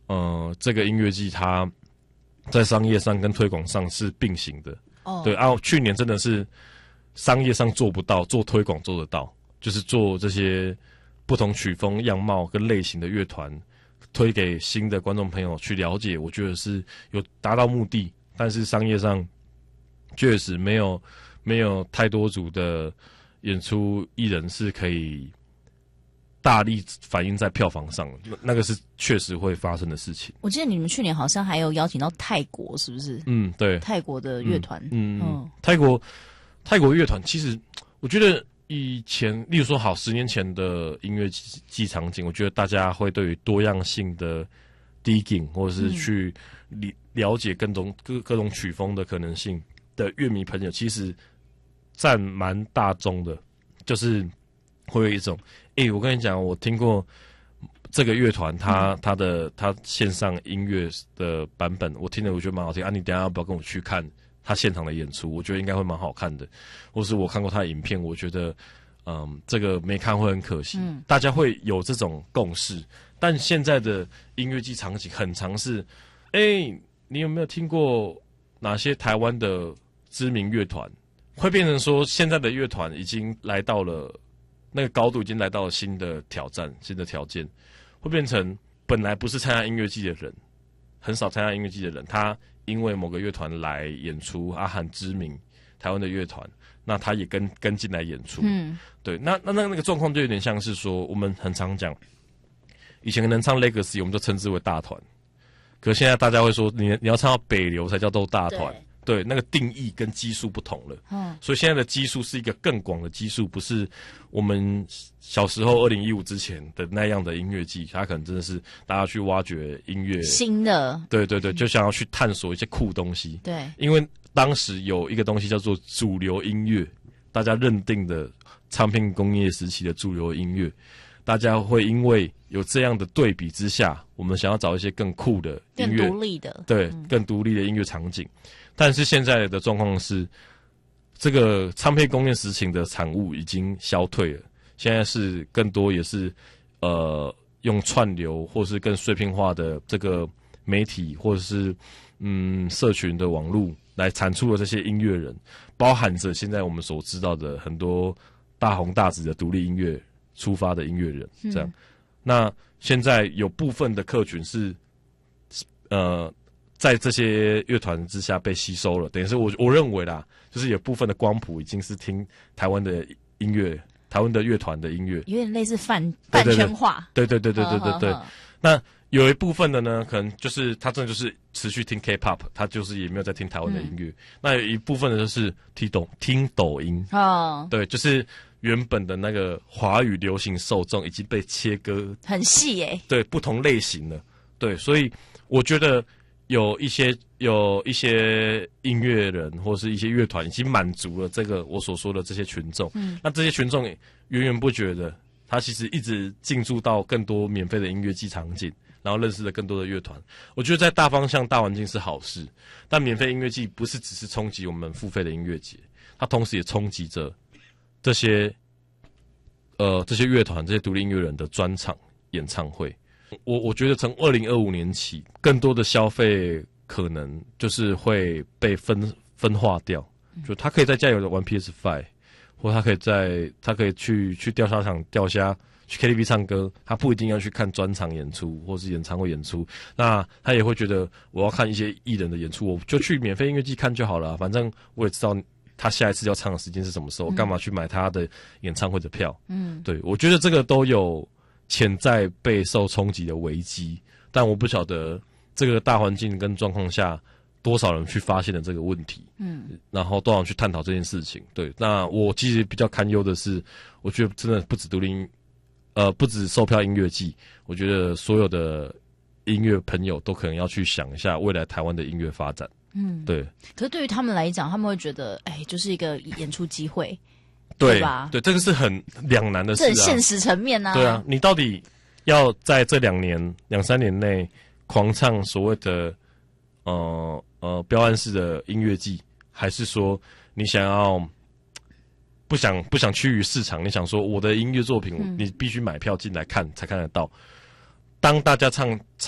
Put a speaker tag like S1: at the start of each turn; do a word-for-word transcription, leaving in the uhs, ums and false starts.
S1: 呃，这个音乐季它在商业上跟推广上是并行的。哦，对啊，去年真的是商业上做不到，做推广做得到，就是做这些不同曲风、样貌跟类型的乐团，推给新的观众朋友去了解，我觉得是有达到目的，但是商业上确实没有没有太多组的演出艺人是可以大力反映在票房上，那那个是确实会发生的事情。
S2: 我记得你们去年好像还有邀请到泰国，是不是？
S1: 嗯，对，
S2: 泰国的乐团，
S1: 嗯 嗯, 嗯，泰国泰国乐团，其实我觉得以前，例如说好十年前的音乐季场景，我觉得大家会对于多样性的 digging 或者是去了了解各种各各种曲风的可能性的乐迷朋友，其实占蛮大宗的，就是会有一种，哎、欸，我跟你讲，我听过这个乐团，他他的他线上音乐的版本，我听了我觉得蛮好听啊，你等一下要不要跟我去看他现场的演出？我觉得应该会蛮好看的，或是我看过他的影片，我觉得嗯，这个没看会很可惜。嗯，大家会有这种共识，但现在的音乐季场景很常是，哎、欸，你有没有听过哪些台湾的知名乐团？会变成说，现在的乐团已经来到了那个高度，已经来到了新的挑战、新的条件，会变成本来不是参加音乐季的人，很少参加音乐季的人，他因为某个乐团来演出，啊，很知名台湾的乐团，那他也跟跟进来演出。嗯，对，那那那那个状况就有点像是说，我们很常讲，以前能唱 Legacy， 我们就称之为大团，可是现在大家会说，你你要唱到北流才叫做大团。对，那个定义跟基数不同了，嗯，所以现在的基数是一个更广的基数，不是我们小时候二零一五之前的那样的音乐季，它可能真的是大家去挖掘音乐
S2: 新的，
S1: 对对对，就想要去探索一些酷东西，对，因为当时有一个东西叫做主流音乐，大家认定的唱片工业时期的主流音乐，大家会因为有这样的对比之下，我们想要找一些更酷的音乐，
S2: 更独立的，
S1: 对，嗯、更独立的音乐场景。但是现在的状况是，这个唱片工业时期的产物已经消退了，现在是更多也是呃用串流或是更碎片化的这个媒体或者是嗯社群的网络来产出的这些音乐人，包含着现在我们所知道的很多大红大紫的独立音乐出发的音乐人，这样。嗯、那现在有部分的客群是呃。在这些乐团之下被吸收了，等于是我我认为啦，就是有部分的光谱已经是听台湾的音乐，台湾的乐团的音乐，
S2: 有点类似饭饭圈化。
S1: 对对对对对对对对。那有一部分的呢，可能就是他真的就是持续听 K-pop， 他就是也没有在听台湾的音乐。嗯、那有一部分的就是听抖听抖音哦，对，就是原本的那个华语流行受众已经被切割
S2: 很细耶、欸，
S1: 对，不同类型的，对，所以我觉得。有一些有一些音乐人或是一些乐团已经满足了这个我所说的这些群众，嗯，那这些群众源源不绝的，他其实一直进驻到更多免费的音乐季场景，然后认识了更多的乐团。我觉得在大方向、大环境是好事，但免费音乐季不是只是冲击我们付费的音乐节，它同时也冲击着这些呃这些乐团、这些独立音乐人的专场演唱会。我我觉得从二零二五年起，更多的消费可能就是会被分分化掉，就他可以在家里玩 P S 五， 或他可以在他可以去去钓虾场钓虾，去 K T V 唱歌，他不一定要去看专场演出或是演唱会演出。那他也会觉得我要看一些艺人的演出，我就去免费音乐季看就好了，反正我也知道他下一次要唱的时间是什么时候，我干嘛去买他的演唱会的票？嗯，对，我觉得这个都有潜在备受冲击的危机，但我不晓得这个大环境跟状况下多少人去发现了这个问题，嗯，然后多少人去探讨这件事情。对，那我其实比较堪忧的是，我觉得真的不止独立音，呃，不止售票音乐季，我觉得所有的音乐朋友都可能要去想一下未来台湾的音乐发展。嗯，对。
S2: 可是对于他们来讲，他们会觉得，哎，就是一个演出机会。
S1: 对,
S2: 对吧？
S1: 对，这个是很两难的事啊，
S2: 这很现实层面啊。
S1: 对啊，你到底要在这两年、两三年内狂唱所谓的呃呃标案式的音乐季，还是说你想要不想不想趋于市场？你想说我的音乐作品，嗯、你必须买票进来看才看得到。当大家唱